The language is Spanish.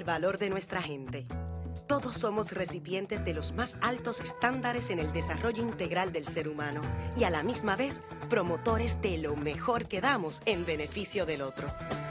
valor de nuestra gente. Todos somos recipientes de los más altos estándares en el desarrollo integral del ser humano y a la misma vez promotores de lo mejor que damos en beneficio del otro.